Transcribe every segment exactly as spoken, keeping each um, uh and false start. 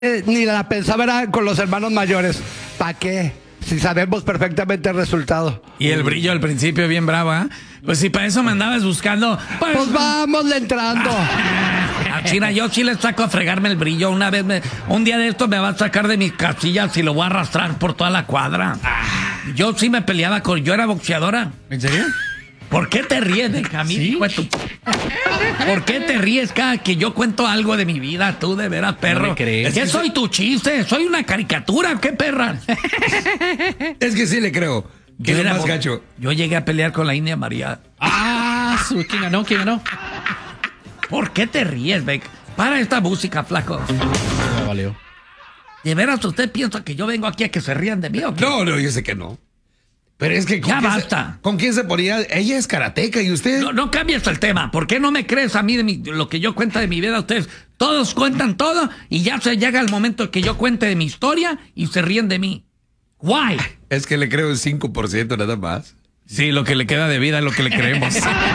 Eh, ni la pensaba era con los hermanos mayores. ¿Para qué? Si sabemos perfectamente el resultado. Y el brillo al principio bien brava. Pues si para eso me andabas buscando. Pues, Pues vamos entrando. a China, yo sí le saco a fregarme el brillo. Una vez, me, un día de esto me va a sacar de mis casillas y lo voy a arrastrar por toda la cuadra. Yo sí me peleaba con. Yo era boxeadora. ¿En serio? ¿Por qué te ríes, Benjamín? ¿Sí? Hijo de tu- ¿Por qué te ríes cada que yo cuento algo de mi vida? Tú, de veras, perro. No me crees. ¿Qué soy tu chiste? ¿Soy una caricatura? ¿Qué perra? Es que sí le creo. Que Yo, es era más bo- gacho. yo llegué a pelear con la India María. Ah, su- ¿quién ganó? ¿Quién ganó? ¿Por qué te ríes, Beck? Para esta música, flaco. No, valió. ¿De veras usted piensa que yo vengo aquí a que se rían de mí o qué? No, no, yo sé que no. Pero es que. ¿con Ya quién se- basta. ¿Con quién se ponía? Ella es karateca y usted. No, no cambies el tema. ¿Por qué no me crees a mí de mi- lo que yo cuento de mi vida? Ustedes todos cuentan todo y ya se llega el momento que yo cuente de mi historia y se ríen de mí. Why? Es que le creo el cinco por ciento nada más. Sí, lo que le queda de vida es lo que le creemos.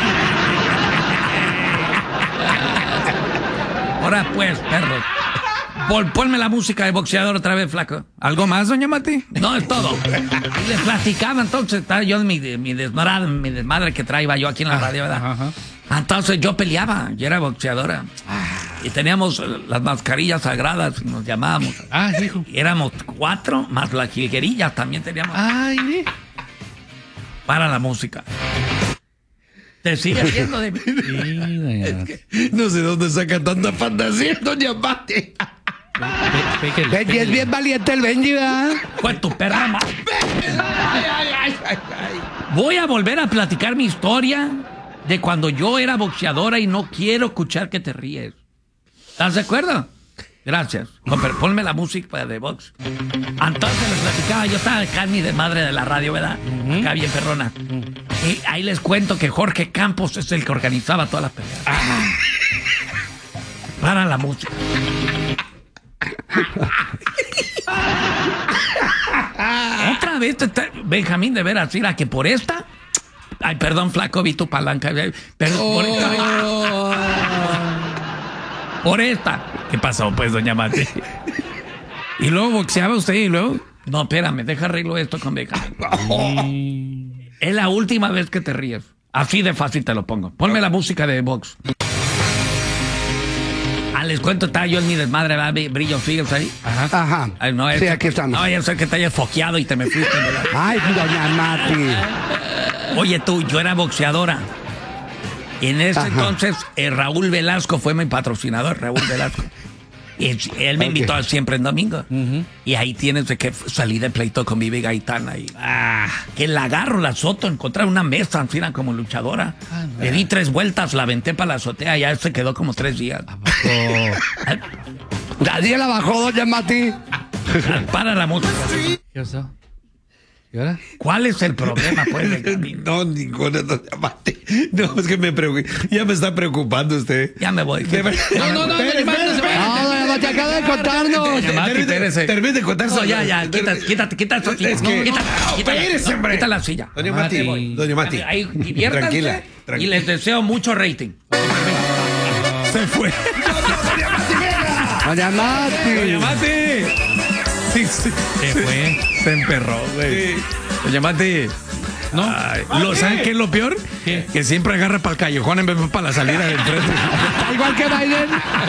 Ahora pues, perro. Pon- ponme la música de boxeador otra vez, flaco. ¿Algo más, doña Mati? No, es todo. Y les platicaba entonces, estaba yo en mi, mi, desmadre, mi desmadre que traía yo aquí en la radio, ¿verdad? Ajá. Entonces yo peleaba, yo era boxeadora. Y teníamos eh, las mascarillas sagradas, nos llamábamos. Ah, hijo. Y éramos cuatro, más las jilguerillas también teníamos. Ay, ¿eh? Para la música. ¿Te sigue haciendo de mí? Sí, doña Mati. No sé dónde saca tanta fantasía, doña Mati. Ve- ve que el- Benji es bien valiente el Benji, ¿verdad? Fue tu perra ma- Voy a volver a platicar mi historia de cuando yo era boxeadora y no quiero escuchar que te ríes. ¿Estás de acuerdo? Gracias. No, pero ponme la música de box. Entonces les platicaba, yo estaba acá en mi desmadre de la radio, ¿verdad? Acá bien perrona. Y ahí les cuento que Jorge Campos es el que organizaba todas las peleas. Para la música. Otra vez, te está- Benjamín, de veras, mira que por esta. Ay, perdón, flaco, vi tu palanca. Perdón, por esta. Por esta. ¿Qué pasó, pues, doña Mati? ¿Y luego boxeaba usted y luego? No, espérame, deja arreglo esto con Benjamín. Es la última vez que te ríes. Así de fácil te lo pongo. Ponme la música de box. Ah, les cuento, estaba yo en mi desmadre, ¿verdad? Brillo, ¿sigues ahí? Ajá. Ajá. Ay, no, es Sí, que- aquí estamos. No, ya sé que te hayas foqueado y te me fuiste, ¿verdad? Ay, doña Mati. Oye, tú, yo era boxeadora. Y en ese Ajá. entonces, eh, Raúl Velasco fue mi patrocinador, Raúl Velasco. Y él, él me Ok. invitó a Siempre en Domingo. Y ahí tienes de que salí de pleito con Vivi Gaitana. Y, ah, que la agarro, la azoto, encontré una mesa, así, era como luchadora. Le di tres vueltas, la aventé para la azotea, ya se quedó como tres días. Nadie la bajó, doña Mati. Para la música. ¿Qué pasó? ¿Y ahora? ¿Cuál es el problema, pues, Benjamín? No, ninguna, doña Mati. No, es que me preocupa. Ya me está preocupando usted. Ya me voy. De verdad. No, no, no, Espere, doña Mati, espere, no se espere. No, doña Mati, acaba de contarnos. Doña Mati, Termine- espérese. Termine de contar No, su- ya, ya, quítate, quítate, quítate esa silla. Es que- Quita, No, quita, espérese, hombre. quita la silla. Doña Mati. Mati, doña Mati. Ahí, diviértanse. Tranquila, Y tranquila. les deseo mucho rating. Se fue. Doña Mati. Doña Mati. Sí, sí. Se fue. Se emperró, güey. Doña Mati. No. Ay, ¿Lo, ¿Saben qué es lo peor? ¿Qué? Que siempre agarra para el callejón en vez de para la salida del frente. Igual que Biden.